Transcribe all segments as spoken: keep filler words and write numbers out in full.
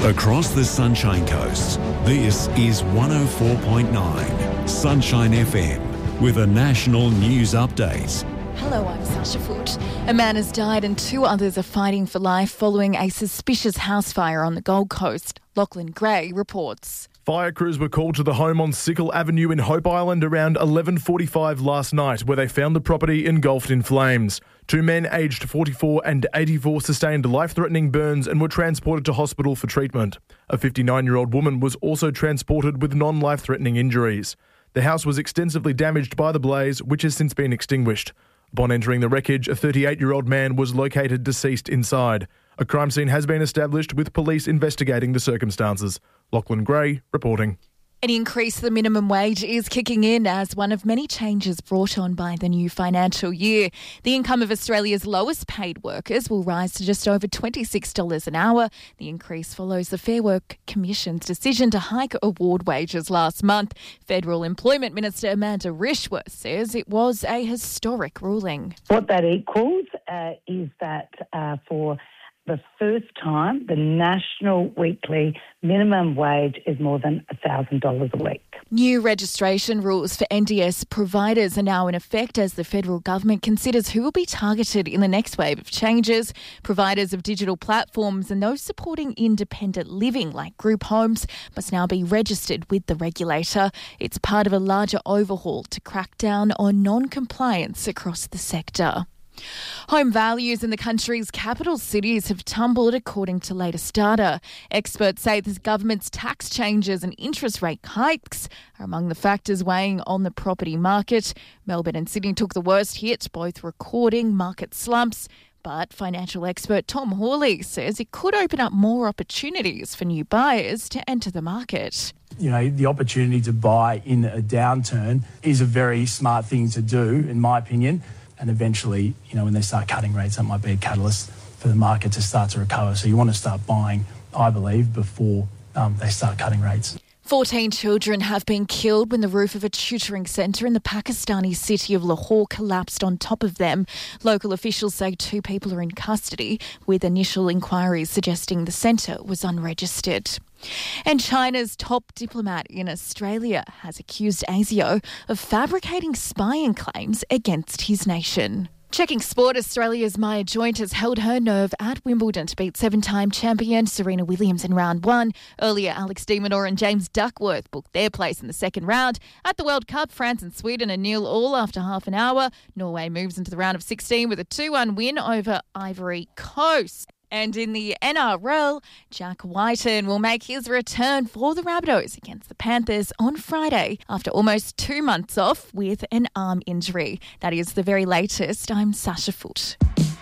Across the Sunshine Coast, this is one oh four point nine Sunshine F M with a national news update. Hello, I'm Sasha Foote. A man has died and two others are fighting for life following a suspicious house fire on the Gold Coast. Lachlan Gray reports. Fire crews were called to the home on Sickle Avenue in Hope Island around eleven forty-five last night, where they found the property engulfed in flames. Two men aged forty-four and eighty-four sustained life-threatening burns and were transported to hospital for treatment. A fifty-nine-year-old woman was also transported with non-life-threatening injuries. The house was extensively damaged by the blaze, which has since been extinguished. Upon entering the wreckage, a thirty-eight-year-old man was located deceased inside. A crime scene has been established with police investigating the circumstances. Lachlan Gray reporting. An increase to the minimum wage is kicking in as one of many changes brought on by the new financial year. The income of Australia's lowest paid workers will rise to just over twenty-six dollars an hour. The increase follows the Fair Work Commission's decision to hike award wages last month. Federal Employment Minister Amanda Rishworth says it was a historic ruling. What that equals uh, is that uh, for the first time, the national weekly minimum wage is more than one thousand dollars a week. New registration rules for N D S providers are now in effect as the federal government considers who will be targeted in the next wave of changes. Providers of digital platforms and those supporting independent living like group homes must now be registered with the regulator. It's part of a larger overhaul to crack down on non-compliance across the sector. Home values in the country's capital cities have tumbled according to latest data. Experts say the government's tax changes and interest rate hikes are among the factors weighing on the property market. Melbourne and Sydney took the worst hit, both recording market slumps. But financial expert Tom Hawley says it could open up more opportunities for new buyers to enter the market. You know, the opportunity to buy in a downturn is a very smart thing to do, in my opinion. And eventually, you know, when they start cutting rates, that might be a catalyst for the market to start to recover. So you want to start buying, I believe, before um, they start cutting rates. fourteen children have been killed when the roof of a tutoring centre in the Pakistani city of Lahore collapsed on top of them. Local officials say two people are in custody, with initial inquiries suggesting the centre was unregistered. And China's top diplomat in Australia has accused ASIO of fabricating spying claims against his nation. Checking sport, Australia's Maya Joint has held her nerve at Wimbledon to beat seven-time champion Serena Williams in round one. Earlier, Alex de Minaur and James Duckworth booked their place in the second round. At the World Cup, France and Sweden are nil all after half an hour. Norway moves into the round of sixteen with a two one win over Ivory Coast. And in the N R L, Jack Whiten will make his return for the Rabbitohs against the Panthers on Friday after almost two months off with an arm injury. That is the very latest. I'm Sasha Foote.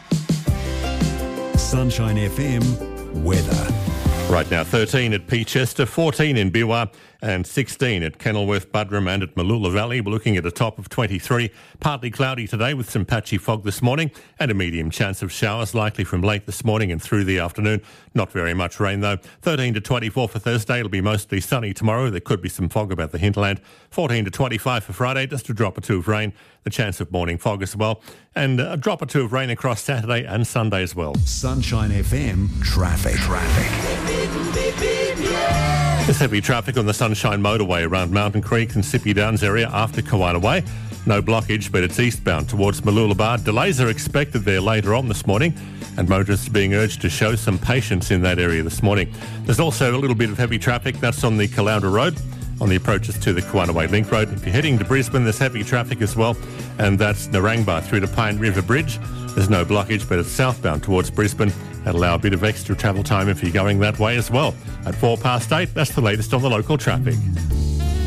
Sunshine F M weather. Right now, thirteen at Peachester, fourteen in Biwa and sixteen at Kenilworth, Buderim and at Malula Valley. We're looking at a top of twenty-three. Partly cloudy today with some patchy fog this morning and a medium chance of showers likely from late this morning and through the afternoon. Not very much rain though. thirteen to twenty-four for Thursday. It'll be mostly sunny tomorrow. There could be some fog about the hinterland. fourteen to twenty-five for Friday. Just a drop or two of rain. The chance of morning fog as well. And a drop or two of rain across Saturday and Sunday as well. Sunshine F M traffic. Traffic. There's heavy traffic on the Sunshine Motorway around Mountain Creek and Sippy Downs area after Kawana Way. No blockage, but it's eastbound towards Mooloolaba. Delays are expected there later on this morning, and motorists are being urged to show some patience in that area this morning. There's also a little bit of heavy traffic. That's on the Caloundra Road, on the approaches to the Kawana Way Link Road. If you're heading to Brisbane, there's heavy traffic as well, and that's Narangba through to Pine River Bridge. There's no blockage, but it's southbound towards Brisbane. That'll allow a bit of extra travel time if you're going that way as well. At four past eight, that's the latest on the local traffic.